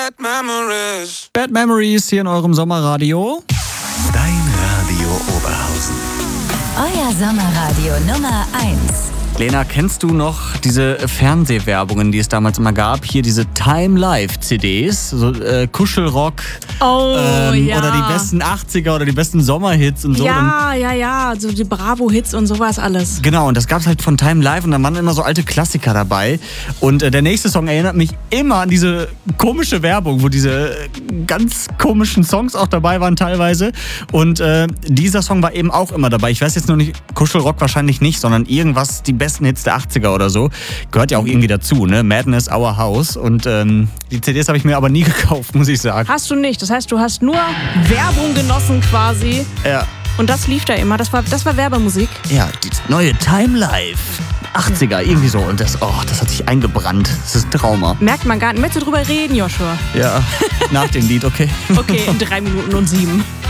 Bad Memories hier in eurem Sommerradio. Dein Radio Oberhausen. Euer Sommerradio Nummer 1. Lena, kennst du noch diese Fernsehwerbungen, die es damals immer gab? Hier diese Time Life CDs, so Kuschelrock ja. Oder die besten 80er oder die besten Sommerhits und so. Ja, so die Bravo-Hits und sowas alles. Genau, und das gab's halt von Time Life und da waren immer so alte Klassiker dabei. Und der nächste Song erinnert mich immer an diese komische Werbung, wo diese ganz komischen Songs auch dabei waren teilweise. Und dieser Song war eben auch immer dabei. Ich weiß jetzt nur nicht, Kuschelrock wahrscheinlich nicht, sondern irgendwas, die besten Hits der 80er oder so. Gehört ja auch irgendwie dazu, ne? Madness, Our House. Und die CDs habe ich mir aber nie gekauft, muss ich sagen. Hast du nicht. Das heißt, du hast nur Werbung genossen quasi. Ja. Und das lief da immer. Das war Werbemusik. Ja, die neue Time Life. 80er, irgendwie so. Und das hat sich eingebrannt. Das ist ein Trauma. Merkt man gar nicht. Möchtest du drüber reden, Joshua? Ja, nach dem Lied, okay. Okay, in 3 Minuten und 7.